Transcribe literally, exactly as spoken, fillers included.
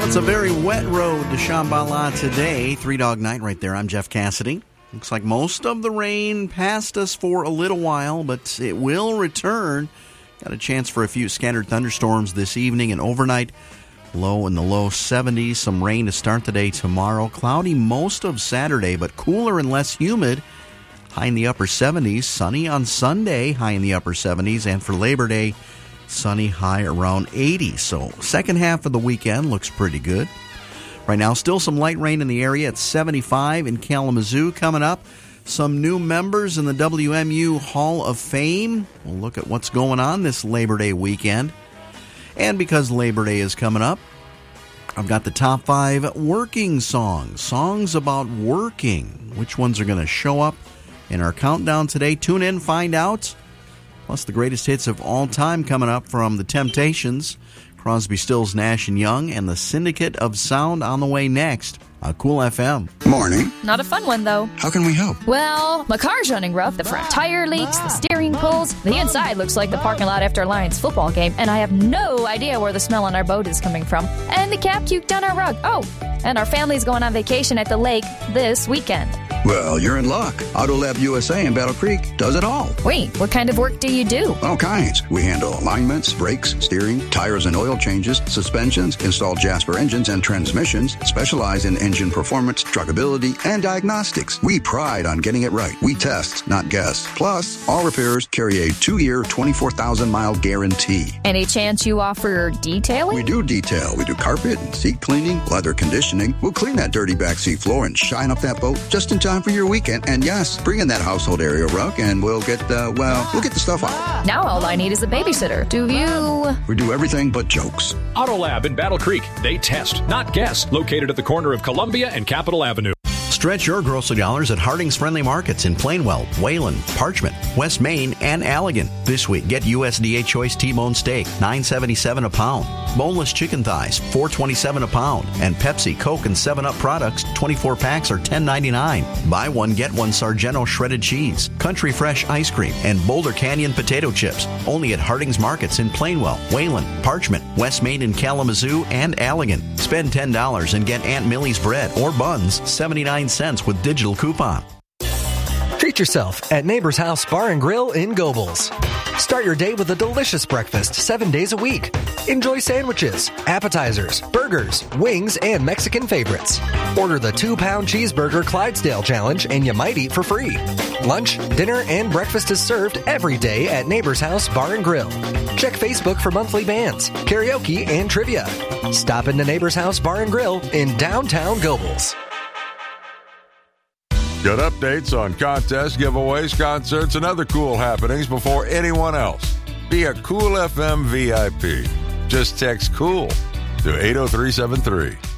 It's a very wet road to Shambhala today. Three Dog Night right there. I'm Jeff Cassidy. Looks like most of the rain passed us for a little while, but it will return. Got a chance for a few scattered thunderstorms this evening and overnight. Low in the low seventies. Some rain to start the day tomorrow. Cloudy most of Saturday, but cooler and less humid. High in the upper seventies. Sunny on Sunday, high in the upper seventies. And for Labor Day, sunny, high around eighty. So second half of the weekend looks pretty good. Right now, still some light rain in the area at seventy-five in Kalamazoo. Coming up, some new members in the W M U Hall of Fame. We'll look at what's going on this Labor Day weekend. And because Labor Day is coming up, I've got the top five working songs. Songs about working. Which ones are going to show up in our countdown today? Tune in, find out. Plus the greatest hits of all time coming up from The Temptations, Crosby, Stills, Nash and Young, and the Syndicate of Sound on the way next on Cool F M. Morning. Not a fun one, though. How can we help? Well, my car's running rough. The front tire leaks, the steering pulls. The inside looks like the parking lot after a Lions football game, and I have no idea where the smell on our boat is coming from. And the cat puked on our rug. Oh, and our family's going on vacation at the lake this weekend. Well, you're in luck. Autolab U S A in Battle Creek does it all. Wait, what kind of work do you do? All kinds. We handle alignments, brakes, steering, tires and oil changes, suspensions, install Jasper engines and transmissions, specialize in engine performance, truckability, and diagnostics. We pride on getting it right. We test, not guess. Plus, all repairs carry a two-year, twenty-four thousand mile guarantee. Any chance you offer detailing? We do detail. We do carpet and seat cleaning, leather conditioning. We'll clean that dirty backseat floor and shine up that boat just in time for your weekend. And yes, bring in that household area rug and we'll get, uh, well, we'll get the stuff out. Now all I need is a babysitter. Do you? We do everything but jokes. Autolab in Battle Creek. They test, not guess. Located at the corner of Columbia and Capitol Avenue. Stretch your grocery dollars at Harding's Friendly Markets in Plainwell, Wayland, Parchment, West Main, and Allegan. This week, get U S D A Choice T-Bone Steak, nine seventy-seven a pound. Boneless chicken thighs, four twenty-seven a pound. And Pepsi, Coke, and seven up products, twenty-four packs are ten ninety-nine. Buy one, get one Sargento shredded cheese, Country Fresh ice cream, and Boulder Canyon potato chips. Only at Harding's Markets in Plainwell, Wayland, Parchment, West Main in Kalamazoo, and Allegan. Spend ten dollars and get Aunt Millie's bread or buns, seventy-nine cents with digital coupon. Treat yourself at Neighbor's House Bar and Grill in Gobles. Start your day with a delicious breakfast seven days a week. Enjoy sandwiches, appetizers, burgers, wings, and Mexican favorites. Order the two-pound cheeseburger Clydesdale Challenge and you might eat for free. Lunch, dinner, and breakfast is served every day at Neighbor's House Bar and Grill. Check Facebook for monthly bands, karaoke, and trivia. Stop into Neighbor's House Bar and Grill in downtown Gobles. Get updates on contests, giveaways, concerts, and other cool happenings before anyone else. Be a Cool F M V I P. Just text COOL to eight oh three seven three.